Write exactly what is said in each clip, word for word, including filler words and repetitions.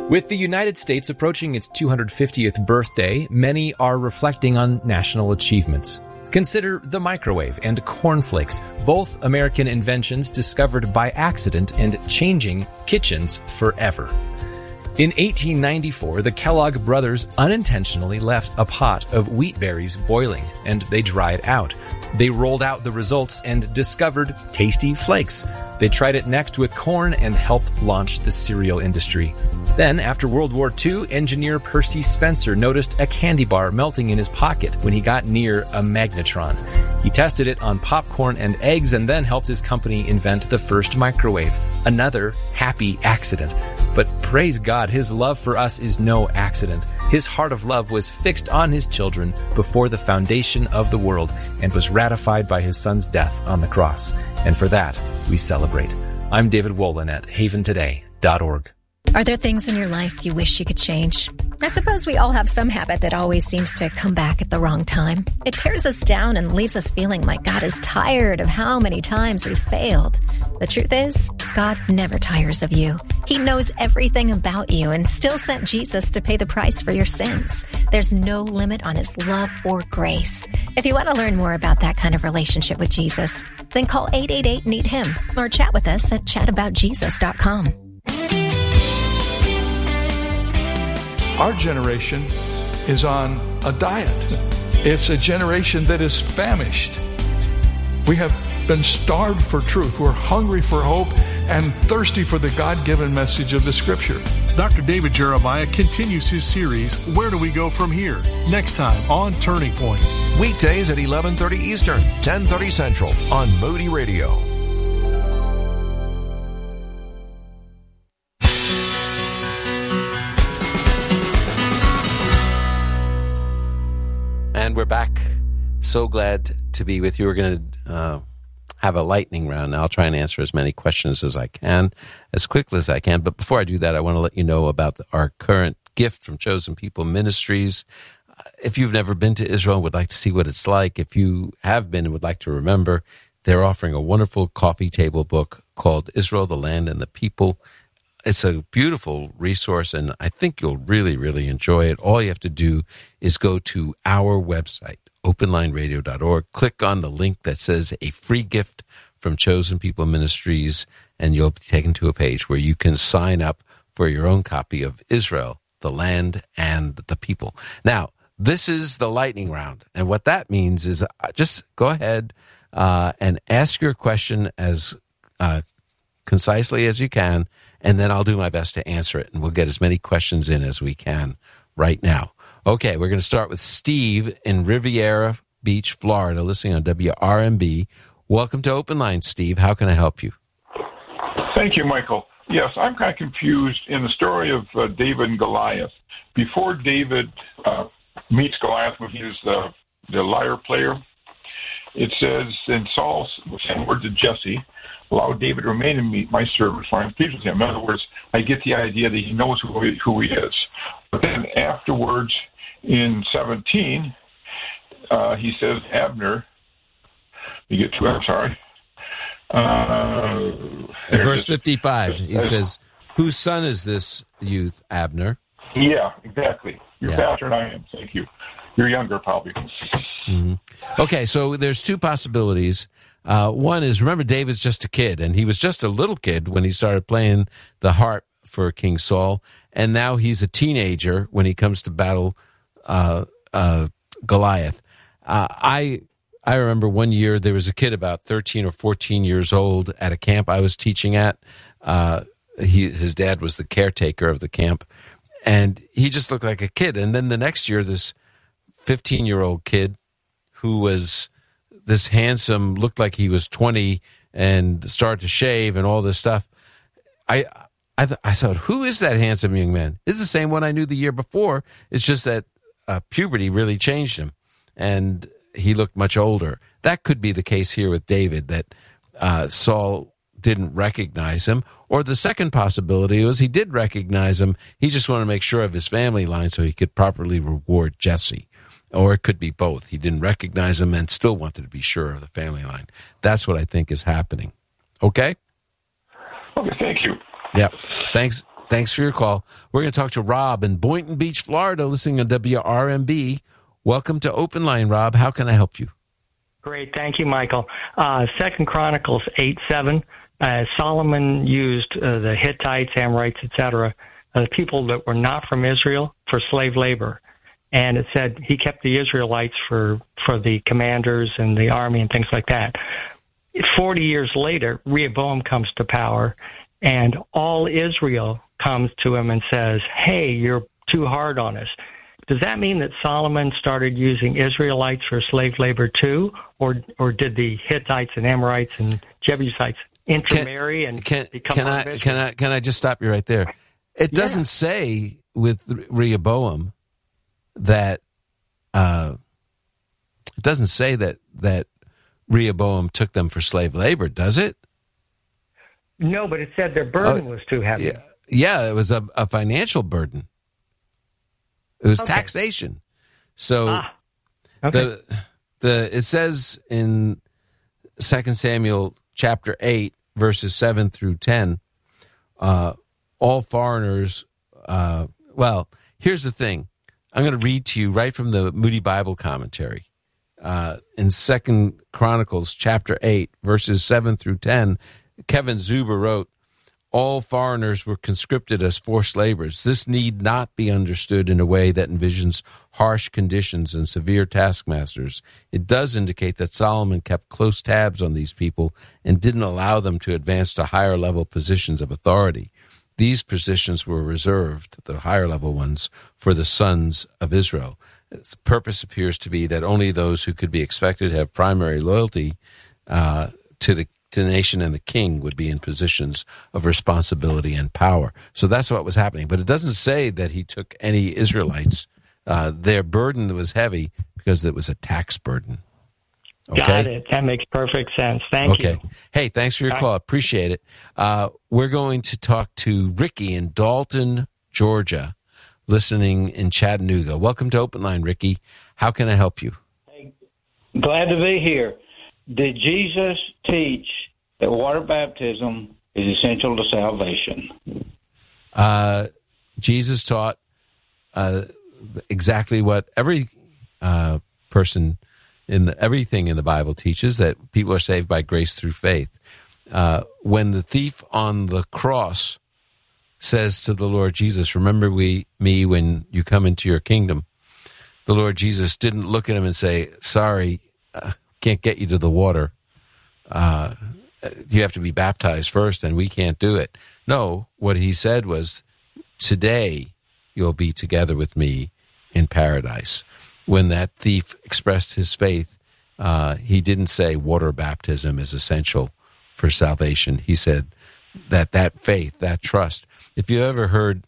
With the United States approaching its two hundred fiftieth birthday, many are reflecting on national achievements. Consider the microwave and cornflakes, both American inventions discovered by accident and changing kitchens forever. In eighteen ninety-four, the Kellogg brothers unintentionally left a pot of wheat berries boiling, and they dried out. They rolled out the results and discovered tasty flakes. They tried it next with corn and helped launch the cereal industry. Then, after World War Two, engineer Percy Spencer noticed a candy bar melting in his pocket when he got near a magnetron. He tested it on popcorn and eggs and then helped his company invent the first microwave. Another happy accident. But praise God, his love for us is no accident. His heart of love was fixed on his children before the foundation of the world and was ratified by his son's death on the cross. And for that, we celebrate. I'm David Wolin at haven today dot org. Are there things in your life you wish you could change? I suppose we all have some habit that always seems to come back at the wrong time. It tears us down and leaves us feeling like God is tired of how many times we've failed. The truth is, God never tires of you. He knows everything about you and still sent Jesus to pay the price for your sins. There's no limit on his love or grace. If you want to learn more about that kind of relationship with Jesus, then call eight eight eight, need him or chat with us at chat about jesus dot com. Our generation is on a diet. It's a generation that is famished. We have been starved for truth. We're hungry for hope and thirsty for the God-given message of the Scripture. Doctor David Jeremiah continues his series, Where Do We Go From Here? Next time on Turning Point. Weekdays at eleven thirty Eastern, ten thirty Central on Moody Radio. And we're back. So glad to be with you. We're going to uh, have a lightning round. Now, I'll try and answer as many questions as I can, as quickly as I can. But before I do that, I want to let you know about our current gift from Chosen People Ministries. If you've never been to Israel and would like to see what it's like, if you have been and would like to remember, they're offering a wonderful coffee table book called Israel, the Land and the People. It's a beautiful resource, and I think you'll really, really enjoy it. All you have to do is go to our website, open line radio dot org, click on the link that says a free gift from Chosen People Ministries, and you'll be taken to a page where you can sign up for your own copy of Israel, the Land and the People. Now, this is the lightning round, and what that means is uh, just go ahead uh, and ask your question as uh, concisely as you can, and then I'll do my best to answer it, and we'll get as many questions in as we can right now. Okay, we're going to start with Steve in Riviera Beach, Florida, listening on W R M B. Welcome to Open Line, Steve. How can I help you? Thank you, Michael. Yes, I'm kind of confused in the story of uh, David and Goliath. Before David uh, meets Goliath when he was the, the lyre player, it says, and Saul sent word to Jesse, allow David to remain in me, my servant, for I am pleased with him. In other words, I get the idea that he knows who he, who he is. But then afterwards, in seventeen, uh, he says, Abner, you get to, I'm sorry. Uh, in verse fifty-five, he says, whose son is this youth, Abner? Yeah, exactly. You're yeah. faster than I am. Thank you. You're younger, probably. Mm-hmm. Okay, so there's two possibilities. Uh, one is, remember, David's just a kid, and he was just a little kid when he started playing the harp for King Saul, and now he's a teenager when he comes to battle uh, uh, Goliath. Uh, I I remember one year there was a kid about thirteen or fourteen years old at a camp I was teaching at. Uh, he, his dad was the caretaker of the camp, and he just looked like a kid. And then the next year, this fifteen-year-old kid who was this handsome, looked like he was twenty and started to shave and all this stuff. I I, th- I thought, who is that handsome young man? It's the same one I knew the year before. It's just that uh, puberty really changed him, and he looked much older. That could be the case here with David, that uh, Saul didn't recognize him. Or the second possibility was he did recognize him. He just wanted to make sure of his family line so he could properly reward Jesse. Or it could be both. He didn't recognize him and still wanted to be sure of the family line. That's what I think is happening. Okay? Okay, thank you. Yeah. Thanks. Thanks for your call. We're going to talk to Rob in Boynton Beach, Florida, listening to W R M B. Welcome to Open Line, Rob. How can I help you? Great. Thank you, Michael. Uh, Second Chronicles eight seven, uh, Solomon used uh, the Hittites, Amorites, et cetera, uh, the people that were not from Israel, for slave labor. And it said he kept the Israelites for, for the commanders and the army and things like that. Forty years later, Rehoboam comes to power, and all Israel comes to him and says, hey, you're too hard on us. Does that mean that Solomon started using Israelites for slave labor too, or or did the Hittites and Amorites and Jebusites intermarry can, and can, become can part I, of Israel? Can I, can I just stop you right there? It Yeah. doesn't say with Rehoboam that, uh, it doesn't say that, that Rehoboam took them for slave labor, does it? No, but it said their burden Oh, was too heavy. Yeah, yeah, it was a, a financial burden. It was Okay. taxation. So Ah, okay. the the it says in Second Samuel chapter eight, verses seven through ten, uh, all foreigners. Uh, well, here's the thing. I'm going to read to you right from the Moody Bible Commentary. Uh, in Second Chronicles chapter eight, verses seven through ten, Kevin Zuber wrote, all foreigners were conscripted as forced laborers. This need not be understood in a way that envisions harsh conditions and severe taskmasters. It does indicate that Solomon kept close tabs on these people and didn't allow them to advance to higher level positions of authority. These positions were reserved, the higher level ones, for the sons of Israel. Its purpose appears to be that only those who could be expected to have primary loyalty uh, to the to the nation and the king would be in positions of responsibility and power. So that's what was happening. But it doesn't say that he took any Israelites. Uh, their burden was heavy because it was a tax burden. Okay? Got it. That makes perfect sense. Thank okay. you. Hey, thanks for your call. Appreciate it. Uh, we're going to talk to Ricky in Dalton, Georgia, listening in Chattanooga. Welcome to Open Line, Ricky. How can I help you? Glad to be here. Did Jesus teach that water baptism is essential to salvation? Uh, Jesus taught uh, exactly what every uh, person in the, everything in the Bible teaches, that people are saved by grace through faith. Uh, when the thief on the cross says to the Lord Jesus, remember we, me when you come into your kingdom, the Lord Jesus didn't look at him and say, sorry, uh, can't get you to the water. Uh, you have to be baptized first, and we can't do it. No, what he said was, today you'll be together with me in paradise. When that thief expressed his faith, uh, he didn't say water baptism is essential for salvation. He said that that faith, that trust. If you ever heard,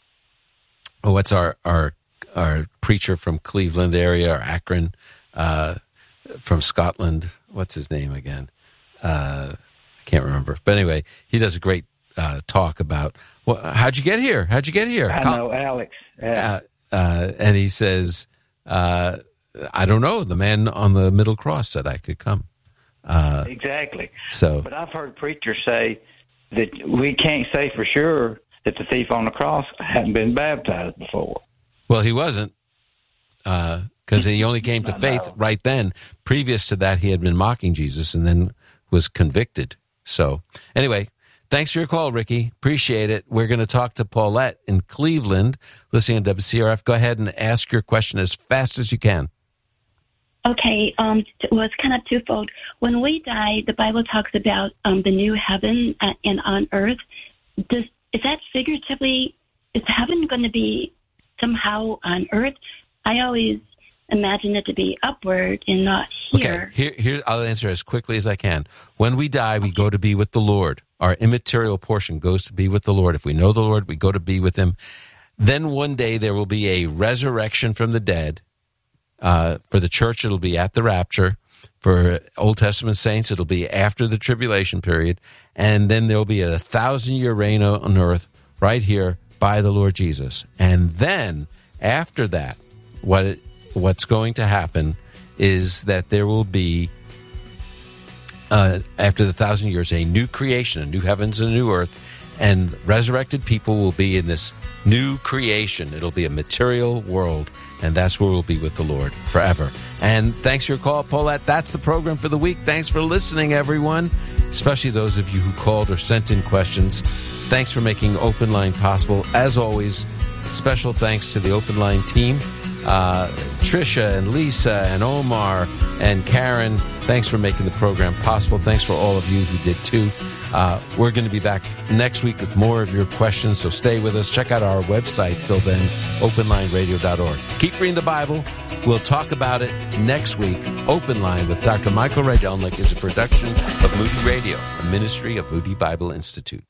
oh, what's our our our preacher from Cleveland area or Akron, uh, from Scotland, what's his name again? Uh, I can't remember. But anyway, he does a great uh, talk about, well, how'd you get here? How'd you get here? I know, Alex. Uh, uh, and he says, uh, I don't know. The man on the middle cross said I could come. Uh, exactly. So, but I've heard preachers say that we can't say for sure that the thief on the cross hadn't been baptized before. Well, he wasn't, because uh, he only came to faith right then. Previous to that, he had been mocking Jesus and then was convicted. So, anyway, thanks for your call, Ricky. Appreciate it. We're going to talk to Paulette in Cleveland, listening to W C R F. Go ahead and ask your question as fast as you can. Okay, um, well, it's kind of twofold. When we die, the Bible talks about um, the new heaven and on earth. Does is that figuratively, is heaven going to be somehow on earth? I always imagine it to be upward and not here. Okay, here, here I'll answer as quickly as I can. When we die, we go to be with the Lord. Our immaterial portion goes to be with the Lord. If we know the Lord, we go to be with him. Then one day there will be a resurrection from the dead. Uh, for the church, it'll be at the rapture. For Old Testament saints, it'll be after the tribulation period. And then there'll be a thousand-year reign on earth right here by the Lord Jesus. And then, after that, what it, what's going to happen is that there will be, uh, after the thousand years, a new creation, a new heavens and a new earth. and resurrected people will be in this new creation. It'll be a material world, and that's where we'll be with the Lord forever. And thanks for your call, Paulette. That's the program for the week. Thanks for listening, everyone, especially those of you who called or sent in questions. Thanks for making Open Line possible. As always, special thanks to the Open Line team. Uh, Tricia and Lisa and Omar and Karen, thanks for making the program possible. Thanks for all of you who did too. Uh, we're going to be back next week with more of your questions, so stay with us. Check out our website. Till then, open line radio dot org. Keep reading the Bible. We'll talk about it next week. Open Line with Doctor Michael Rydelnik is a production of Moody Radio, a ministry of Moody Bible Institute.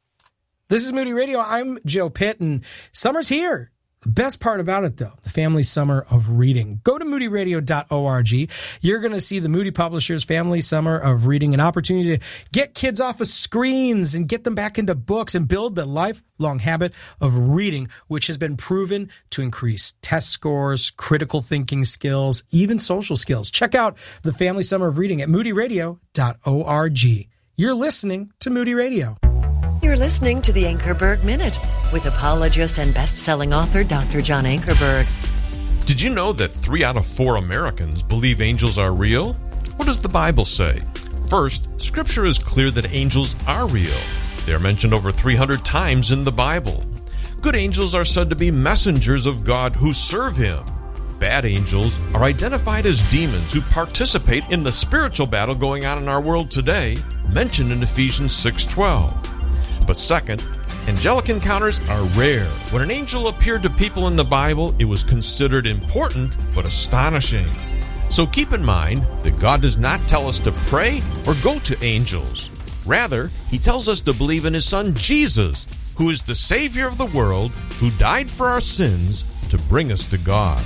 This is Moody Radio. I'm Joe Pitt, and summer's here. The best part about it, though, the family summer of reading. Go to moody radio dot org. You're going to see the Moody Publishers Family Summer of Reading, an opportunity to get kids off of screens and get them back into books and build the lifelong habit of reading, which has been proven to increase test scores, critical thinking skills, even social skills. Check out the Family Summer of Reading at moody radio dot org. You're listening to Moody Radio. You're listening to the Ankerberg Minute with apologist and best-selling author Doctor John Ankerberg. Did you know that three out of four Americans believe angels are real? What does the Bible say? First, Scripture is clear that angels are real. They are mentioned over three hundred times in the Bible. Good angels are said to be messengers of God who serve Him. Bad angels are identified as demons who participate in the spiritual battle going on in our world today, mentioned in Ephesians six twelve. But second, angelic encounters are rare. When an angel appeared to people in the Bible, it was considered important but astonishing. So keep in mind that God does not tell us to pray or go to angels. Rather, He tells us to believe in His Son Jesus, who is the Savior of the world, who died for our sins to bring us to God.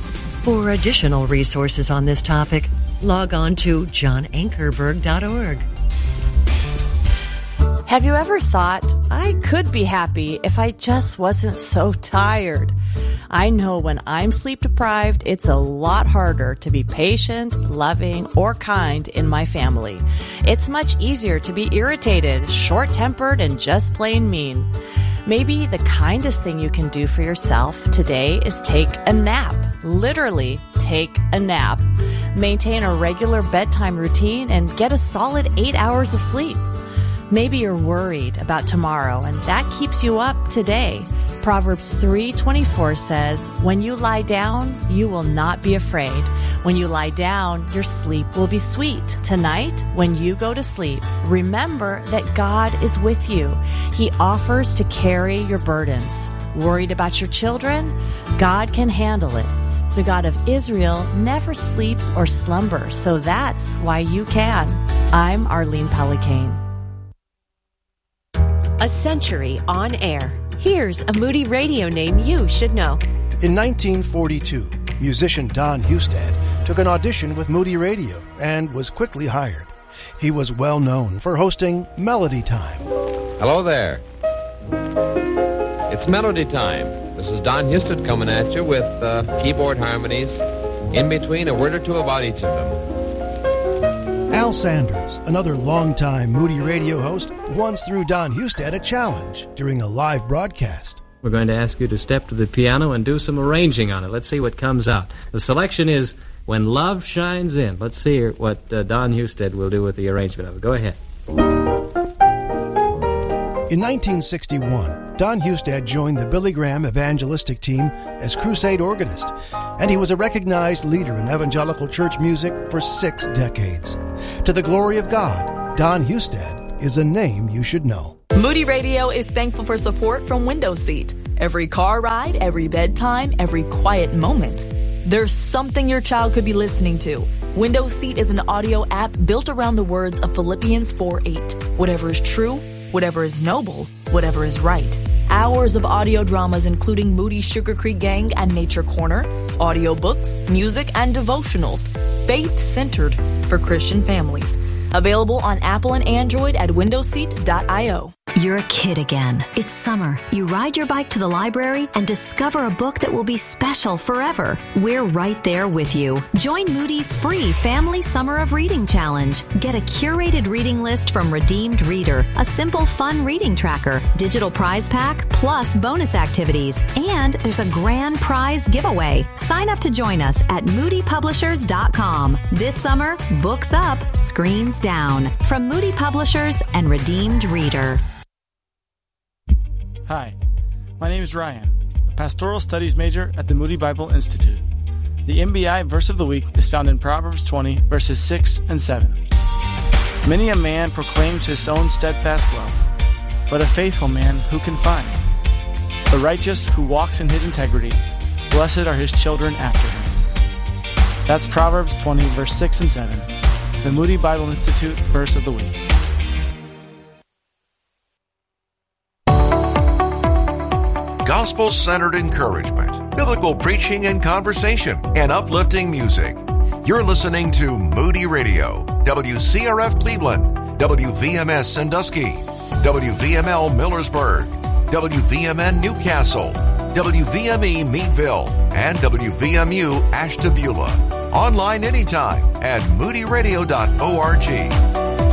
For additional resources on this topic, log on to john ankerberg dot org. Have you ever thought, I could be happy if I just wasn't so tired? I know when I'm sleep deprived, it's a lot harder to be patient, loving, or kind in my family. It's much easier to be irritated, short-tempered, and just plain mean. Maybe the kindest thing you can do for yourself today is take a nap. Literally, take a nap. Maintain a regular bedtime routine and get a solid eight hours of sleep. Maybe you're worried about tomorrow, and that keeps you up today. Proverbs three twenty-four says, when you lie down, you will not be afraid. When you lie down, your sleep will be sweet. Tonight, when you go to sleep, remember that God is with you. He offers to carry your burdens. Worried about your children? God can handle it. The God of Israel never sleeps or slumbers, so that's why you can. I'm Arlene Pelicane. A century on air. Here's a Moody Radio name you should know. In nineteen forty-two, musician Don Hustad took an audition with Moody Radio and was quickly hired. He was well known for hosting Melody Time. Hello there. It's Melody Time. This is Don Hustad coming at you with uh, keyboard harmonies, in between a word or two about each of them. Al Sanders, another longtime Moody Radio host, once threw Don Hustad a challenge during a live broadcast. We're going to ask you to step to the piano and do some arranging on it. Let's see what comes out. The selection is When Love Shines In. Let's see what uh, Don Hustad will do with the arrangement of it. Go ahead. In nineteen sixty-one, Don Hustad joined the Billy Graham evangelistic team as crusade organist, and he was a recognized leader in evangelical church music for six decades. To the glory of God, Don Hustad is a name you should know. Moody Radio is thankful for support from Window Seat. Every car ride, every bedtime, every quiet moment. There's something your child could be listening to. Window Seat is an audio app built around the words of Philippians four eight. Whatever is true, whatever is noble, whatever is right. Hours of audio dramas including Moody Sugar Creek Gang and Nature Corner, audiobooks, music, and devotionals. Faith-centered for Christian families. Available on Apple and Android at window seat dot io. You're a kid again. It's summer. You ride your bike to the library and discover a book that will be special forever. We're right there with you. Join Moody's free Family Summer of Reading Challenge. Get a curated reading list from Redeemed Reader, a simple, fun reading tracker, digital prize pack, plus bonus activities. And there's a grand prize giveaway. Sign up to join us at moody publishers dot com. This summer, books up, screens down. From Moody Publishers and Redeemed Reader. Hi, my name is Ryan, a pastoral studies major at the Moody Bible Institute. The M B I verse of the week is found in Proverbs twenty, verses six and seven. Many a man proclaims his own steadfast love, but a faithful man who can find? The righteous who walks in his integrity, blessed are his children after him. That's Proverbs twenty, verse six and seven, the Moody Bible Institute verse of the week. Gospel-centered encouragement, biblical preaching and conversation, and uplifting music. You're listening to Moody Radio, W C R F Cleveland, W V M S Sandusky, W V M L Millersburg, W V M N Newcastle, W V M E Meadville, and W V M U Ashtabula. Online anytime at moody radio dot org.